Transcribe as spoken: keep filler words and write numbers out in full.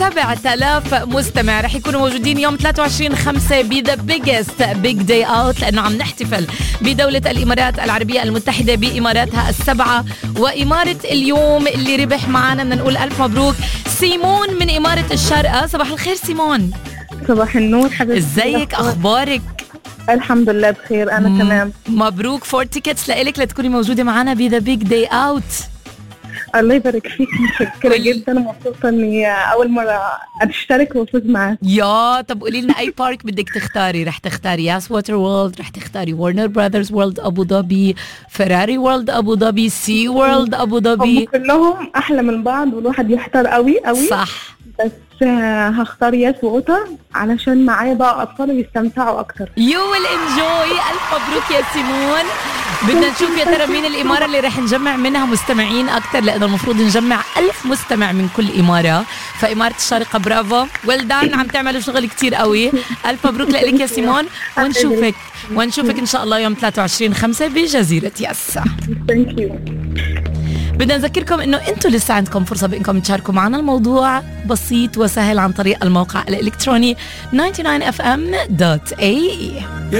سبعة آلاف مستمع رح يكونوا موجودين يوم ثلاثة وعشرين خمسة بذا بيجست بيج داي اوت، لأنه عم نحتفل بدولة الإمارات العربية المتحدة بإماراتها السبعة وإمارة اليوم اللي ربح معنا. بدنا نقول ألف مبروك سيمون من إمارة الشارقة. صباح الخير سيمون. صباح النور حبيبتي، ازيك أخبارك؟ الحمد لله بخير، أنا تمام. مبروك فور تيكتس لإلك لتكوني موجودة معنا بذا بيج داي اوت. الله يبارك فيك، متشكرة جدا ومبسوطة اني اول مرة اشترك وافوز معاك. يا طب قولي لنا اي بارك بدك تختاري؟ رح تختاري ياس ووتر وورلد، رح تختاري ورنر براذرز وورلد ابو ظبي، فيراري وورلد ابو ظبي، سي وورلد ابو ظبي؟ هم كلهم احلى من بعض والواحد يحتار قوي قوي. صح، بس هختار ياس ووتر علشان معايا بقى اطفال ويستمتعوا اكتر. يو ويل انجوي. الف مبروك يا سيمون. بدنا نشوف يا ترى مين الإمارة اللي رح نجمع منها مستمعين أكتر، لأنه المفروض نجمع ألف مستمع من كل إمارة. فإمارة الشارقة برافو، ويلدان، عم تعملوا شغل كتير قوي. ألف مبروك لك يا سيمون، ونشوفك ونشوفك إن شاء الله يوم ثلاثة وعشرين خمسة بجزيرة ياس. ثانك يو. بدنا نذكركم إنه أنتم لسه عندكم فرصة بإنكم تشاركوا معنا. الموضوع بسيط وسهل عن طريق الموقع الإلكتروني تسعة وتسعين إف إم دوت إيه إي.